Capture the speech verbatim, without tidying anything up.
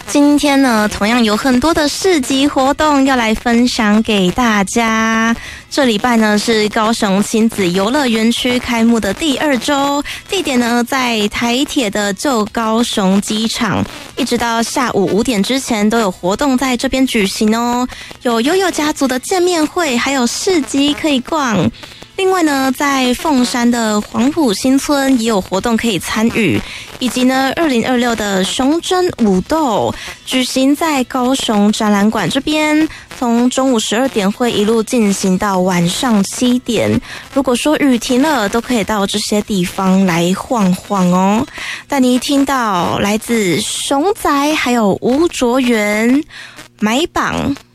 今天呢，同样有很多的市集活动要来分享给大家。这礼拜呢是高雄亲子游乐园区开幕的第二周，地点呢在台铁的旧高雄机场，一直到下午五点之前都有活动在这边举行哦。有悠悠家族的见面会，还有市集可以逛。另外呢，在凤山的黄埔新村也有活动可以参与，以及呢二零二六的熊真武斗举行在高雄展览馆这边，从中午十二点会一路进行到晚上七点。如果说雨停了，都可以到这些地方来晃晃哦。带你听到来自熊仔还有吴卓源买榜